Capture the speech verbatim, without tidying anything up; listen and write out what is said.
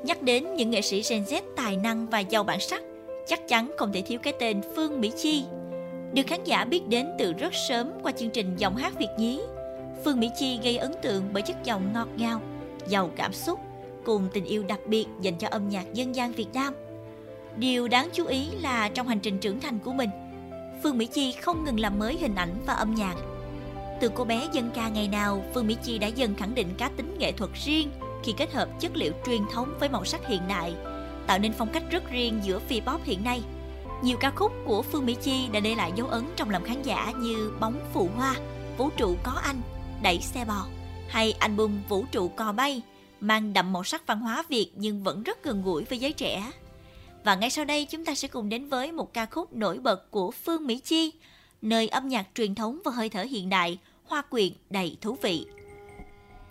Nhắc đến những nghệ sĩ Gen Z tài năng và giàu bản sắc, chắc chắn không thể thiếu cái tên Phương Mỹ Chi. Được khán giả biết đến từ rất sớm qua chương trình Giọng hát Việt nhí, Phương Mỹ Chi gây ấn tượng bởi chất giọng ngọt ngào, giàu cảm xúc, cùng tình yêu đặc biệt dành cho âm nhạc dân gian Việt Nam. Điều đáng chú ý là trong hành trình trưởng thành của mình, Phương Mỹ Chi không ngừng làm mới hình ảnh và âm nhạc. Từ cô bé dân ca ngày nào, Phương Mỹ Chi đã dần khẳng định cá tính nghệ thuật riêng khi kết hợp chất liệu truyền thống với màu sắc hiện đại, tạo nên phong cách rất riêng giữa V-pop hiện nay. Nhiều ca khúc của Phương Mỹ Chi đã để lại dấu ấn trong lòng khán giả như Bóng Phù Hoa, Vũ trụ có anh, Đẩy xe bò hay album Vũ trụ cò bay, mang đậm màu sắc văn hóa Việt nhưng vẫn rất gần gũi với giới trẻ. Và ngay sau đây chúng ta sẽ cùng đến với một ca khúc nổi bật của Phương Mỹ Chi, nơi âm nhạc truyền thống và hơi thở hiện đại, hòa quyện đầy thú vị.